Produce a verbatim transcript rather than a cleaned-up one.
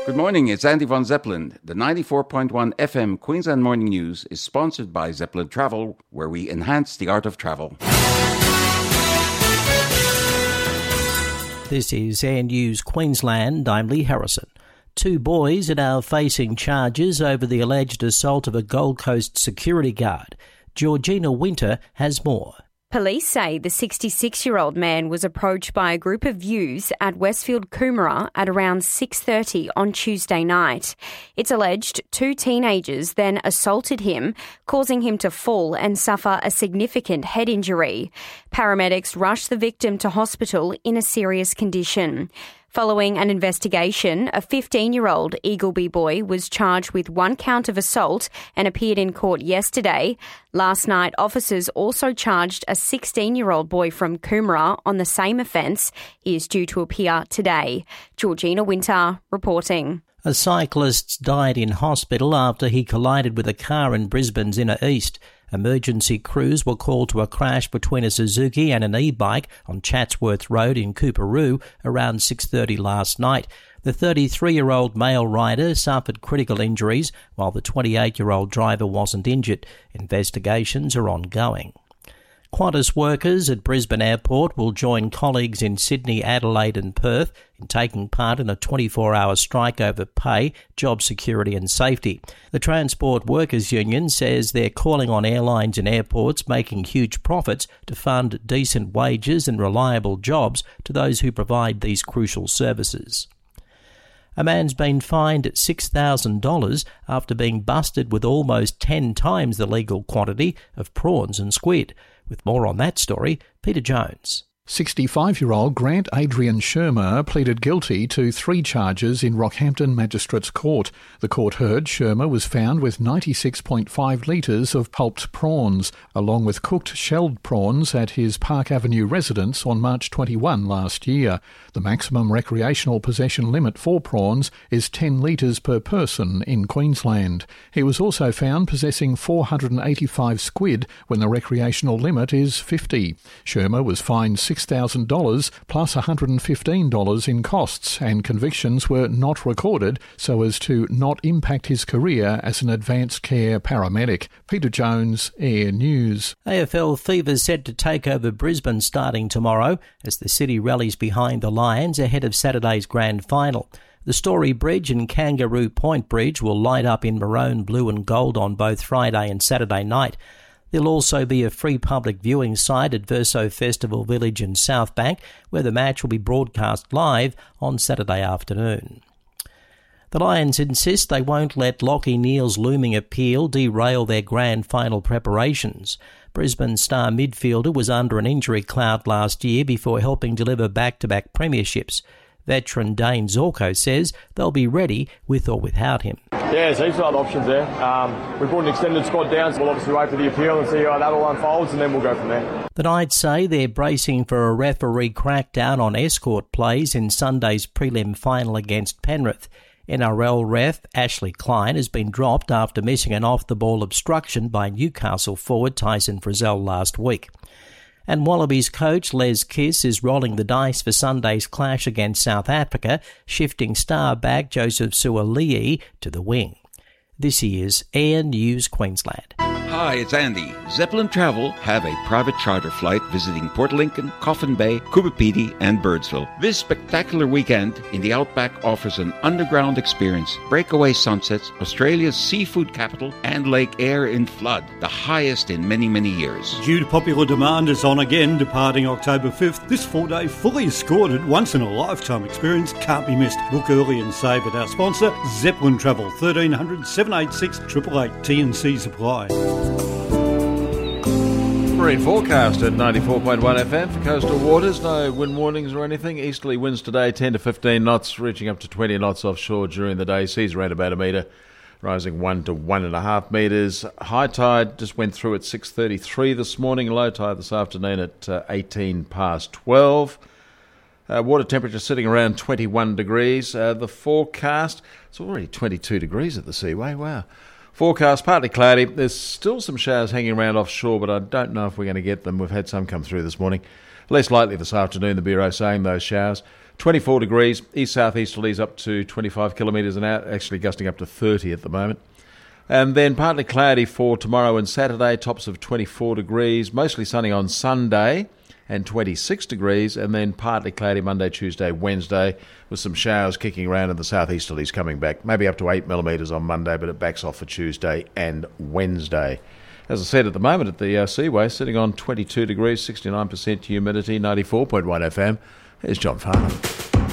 Good morning, it's Andy von Zeppelin. The ninety-four point one F M Queensland Morning News is sponsored by Zeppelin Travel, where we enhance the art of travel. This is Air News Queensland. I'm Lee Harrison. Two boys are now facing charges over the alleged assault of a Gold Coast security guard. Georgina Winter has more. Police say the sixty-six-year-old man was approached by a group of youths at Westfield Coomera at around six thirty on Tuesday night. It's alleged two teenagers then assaulted him, causing him to fall and suffer a significant head injury. Paramedics rushed the victim to hospital in a serious condition. Following an investigation, a fifteen-year-old Eagleby boy was charged with one count of assault and appeared in court yesterday. Last night, officers also charged a sixteen-year-old boy from Coomera on the same offence. He is due to appear today. Georgina Winter reporting. A cyclist died in hospital after he collided with a car in Brisbane's inner east. Emergency crews were called to a crash between a Suzuki and an e-bike on Chatsworth Road in Coorparoo around six thirty last night. The thirty-three-year-old male rider suffered critical injuries, while the twenty-eight-year-old driver wasn't injured. Investigations are ongoing. Qantas workers at Brisbane Airport will join colleagues in Sydney, Adelaide and Perth in taking part in a twenty-four hour strike over pay, job security and safety. The Transport Workers Union says they're calling on airlines and airports making huge profits to fund decent wages and reliable jobs to those who provide these crucial services. A man's been fined six thousand dollars after being busted with almost ten times the legal quantity of prawns and squid. With more on that story, Peter Jones. sixty-five-year-old Grant Adrian Shermer pleaded guilty to three charges in Rockhampton Magistrates Court. The court heard Shermer was found with ninety-six point five litres of pulped prawns, along with cooked shelled prawns at his Park Avenue residence on March twenty-first last year. The maximum recreational possession limit for prawns is ten litres per person in Queensland. He was also found possessing four hundred eighty-five squid when the recreational limit is fifty. Shermer was fined six thousand dollars plus one hundred fifteen dollars in costs, and convictions were not recorded so as to not impact his career as an advanced care paramedic. Peter Jones, Air News. A F L fever set to take over Brisbane starting tomorrow as the city rallies behind the Lions ahead of Saturday's grand final. The Story Bridge and Kangaroo Point Bridge will light up in maroon, blue and gold on both Friday and Saturday night. There'll also be a free public viewing site at Verso Festival Village in South Bank, where the match will be broadcast live on Saturday afternoon. The Lions insist they won't let Lachie Neale's looming appeal derail their grand final preparations. Brisbane star midfielder was under an injury cloud last year before helping deliver back-to-back premierships. Veteran Dane Zorko says they'll be ready with or without him. Yeah, there's heaps of other options there. Um, we brought an extended squad down, so we'll obviously wait for the appeal and see how that all unfolds, and then we'll go from there. The Knights say they're bracing for a referee crackdown on escort plays in Sunday's prelim final against Penrith. N R L ref Ashley Klein has been dropped after missing an off-the-ball obstruction by Newcastle forward Tyson Frizzell last week. And Wallabies coach Les Kiss is rolling the dice for Sunday's clash against South Africa, shifting star back Joseph Suaalii to the wing. This is Air News Queensland. Hi, it's Andy. Zeppelin Travel have a private charter flight visiting Port Lincoln, Coffin Bay, Coopapedy and Birdsville. This spectacular weekend in the Outback offers an underground experience, breakaway sunsets, Australia's seafood capital and Lake Eyre in flood, the highest in many, many years. Due to popular demand, it's on again, departing October fifth. This four-day fully escorted, once-in-a-lifetime experience can't be missed. Book early and save at our sponsor, Zeppelin Travel, thirteen hundred, seven eight six, eight eight eight, T and C Supply. Marine forecast at ninety-four point one F M for coastal waters. No wind warnings or anything. Easterly winds today ten to fifteen knots, reaching up to twenty knots offshore during the day. Seas around about a metre, rising one to one and a half metres. High tide just went through at six thirty-three this morning. Low tide this afternoon at uh, eighteen past twelve. Uh, water temperature sitting around twenty-one degrees. Uh, the forecast, it's already twenty-two degrees at the Seaway. Wow. Forecast, partly cloudy. There's still some showers hanging around offshore, but I don't know if we're going to get them. We've had some come through this morning. Less likely this afternoon, the Bureau saying those showers. twenty-four degrees, east-southeasterlies up to twenty-five kilometres an hour, actually gusting up to thirty at the moment. And then partly cloudy for tomorrow and Saturday, tops of twenty-four degrees, mostly sunny on Sunday and twenty-six degrees, and then partly cloudy Monday, Tuesday, Wednesday, with some showers kicking around and the southeasterlies coming back, maybe up to eight millimetres on Monday, but it backs off for Tuesday and Wednesday. As I said, at the moment at the uh, Seaway, sitting on twenty-two degrees, sixty-nine percent humidity, ninety-four point one F M. Here's John Farnham.